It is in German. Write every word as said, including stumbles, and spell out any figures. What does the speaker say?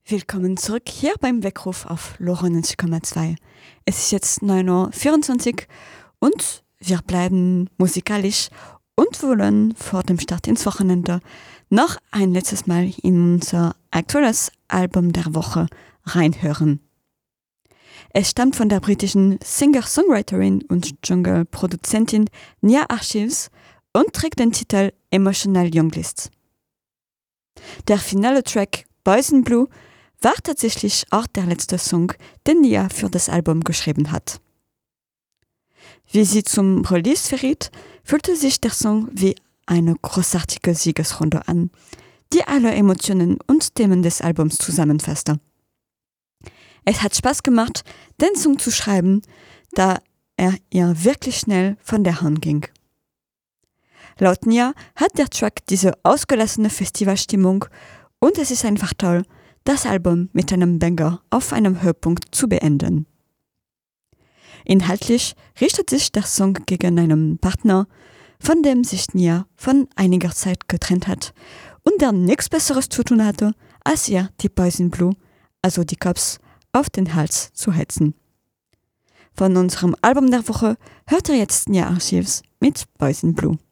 Willkommen zurück hier beim Weckruf auf Lora neunzig Komma zwei. Es ist jetzt neun Uhr vierundzwanzig und wir bleiben musikalisch und wollen vor dem Start ins Wochenende noch ein letztes Mal in unser aktuelles Album der Woche reinhören. Es stammt von der britischen Singer-Songwriterin und Jungle-Produzentin Nia Archives und trägt den Titel Emotional Younglist. Der finale Track Boys in Blue war tatsächlich auch der letzte Song, den Nia für das Album geschrieben hat. Wie sie zum Release verriet, fühlte sich der Song wie eine großartige Siegesrunde an, die alle Emotionen und Themen des Albums zusammenfasste. Es hat Spaß gemacht, den Song zu schreiben, da er ihr wirklich schnell von der Hand ging. Laut Nia hat der Track diese ausgelassene Festivalstimmung und es ist einfach toll, das Album mit einem Banger auf einem Höhepunkt zu beenden. Inhaltlich richtet sich der Song gegen einen Partner, von dem sich Nia von einiger Zeit getrennt hat und der nichts Besseres zu tun hatte, als ihr die Boys in Blue, also die Cops, auf den Hals zu hetzen. Von unserem Album der Woche hört ihr jetzt Nia Archives mit Boys in Blue.